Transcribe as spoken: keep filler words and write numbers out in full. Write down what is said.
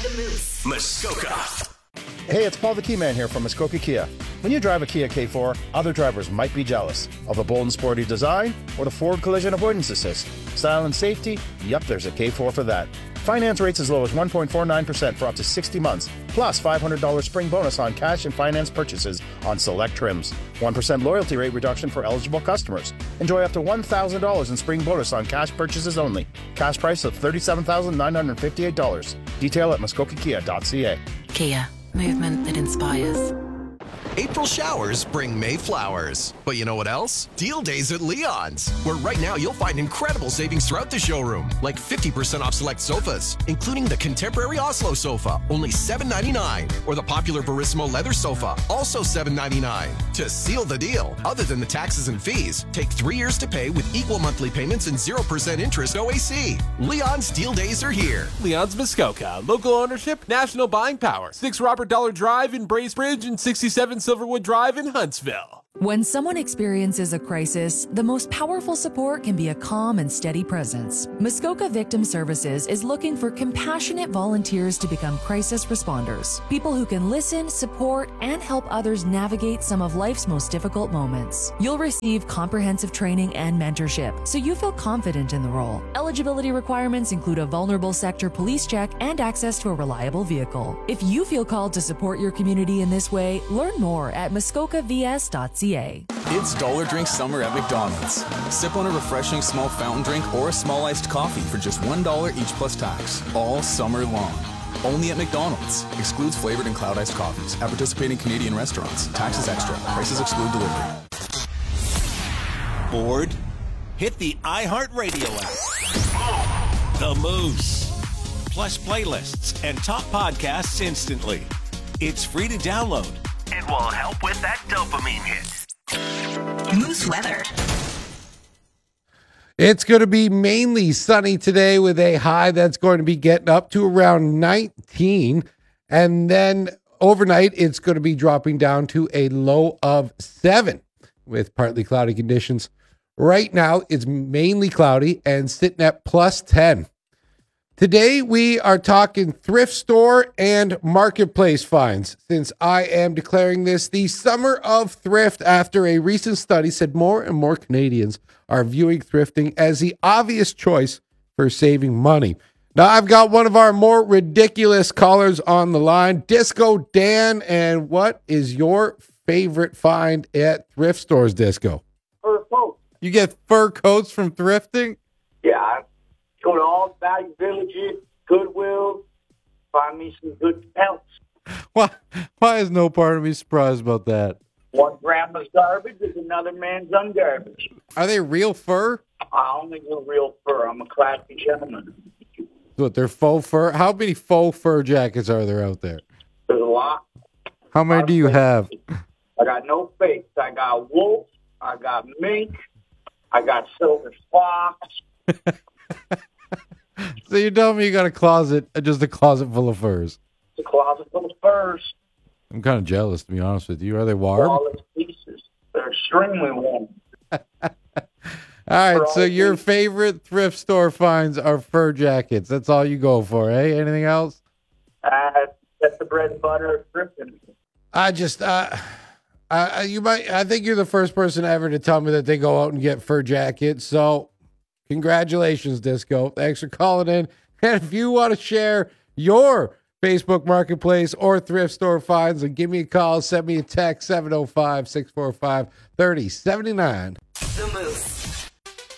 The Moose. Muskoka. Hey, it's Paul the Key Man here from Muskoka Kia. When you drive a Kia K four, other drivers might be jealous of the bold and sporty design or the Ford Collision Avoidance Assist. Style and safety? Yup, there's a K four for that. Finance rates as low as one point four nine percent for up to sixty months, plus five hundred dollars spring bonus on cash and finance purchases on select trims. one percent loyalty rate reduction for eligible customers. Enjoy up to one thousand dollars in spring bonus on cash purchases only. Cash price of thirty-seven thousand nine hundred fifty-eight dollars. Detail at muskoka kia dot c a. Kia, movement that inspires. April showers bring May flowers. But you know what else? Deal days at Leon's, where right now you'll find incredible savings throughout the showroom, like fifty percent off select sofas, including the contemporary Oslo sofa, only seven ninety-nine, or the popular Verissimo leather sofa, also seven ninety-nine. To seal the deal, other than the taxes and fees, take three years to pay with equal monthly payments and zero percent interest O A C. Leon's deal days are here. Leon's Muskoka, local ownership, national buying power. six Robert Dollar Drive in Bracebridge and sixty-seven Silverwood Drive in Huntsville. When someone experiences a crisis, the most powerful support can be a calm and steady presence. Muskoka Victim Services is looking for compassionate volunteers to become crisis responders. People who can listen, support, and help others navigate some of life's most difficult moments. You'll receive comprehensive training and mentorship, so you feel confident in the role. Eligibility requirements include a vulnerable sector police check and access to a reliable vehicle. If you feel called to support your community in this way, learn more at muskoka v s dot c a. It's Dollar Drink Summer at McDonald's. Sip on a refreshing small fountain drink or a small iced coffee for just one dollar each plus tax, all summer long. Only at McDonald's. Excludes flavored and cloud iced coffees. At participating Canadian restaurants. Taxes extra. Prices exclude delivery. Bored? Hit the iHeartRadio app. The Moose. Plus playlists and top podcasts instantly. It's free to download. It will help with that dopamine hit. Moose weather. It's going to be mainly sunny today with a high that's going to be getting up to around nineteen. And then overnight, it's going to be dropping down to a low of seven with partly cloudy conditions. Right now, it's mainly cloudy and sitting at plus ten. Today, we are talking thrift store and marketplace finds, since I am declaring this the summer of thrift after a recent study said more and more Canadians are viewing thrifting as the obvious choice for saving money. Now, I've got one of our more ridiculous callers on the line, Disco Dan, and what is your favorite find at thrift stores, Disco? Fur coats. You get fur coats from thrifting? Yeah, go to all value villages, Goodwill, find me some good pelts. Why, why is no part of me surprised about that? One grandma's garbage is another man's ungarbage. Are they real fur? I only do real fur. I'm a classy gentleman. What, they're faux fur? How many faux fur jackets are there out there? There's a lot. How many do you have? I got no fakes. I got wolf. I got mink. I got silver fox. So you tell me you got a closet, just a closet full of furs. It's a closet full of furs. I'm kind of jealous, to be honest with you. Are they warm? Flawless pieces. They're extremely warm. All right, so your favorite thrift store finds are fur jackets. That's all you go for, eh? Anything else? Uh, that's the bread and butter of thrifting. I just, uh, uh, you might. I think you're the first person ever to tell me that they go out and get fur jackets. So, congratulations, Disco. Thanks for calling in. And if you want to share your Facebook Marketplace or thrift store finds, then give me a call. Send me a text, seven oh five, six four five, three oh seven nine. The Moose.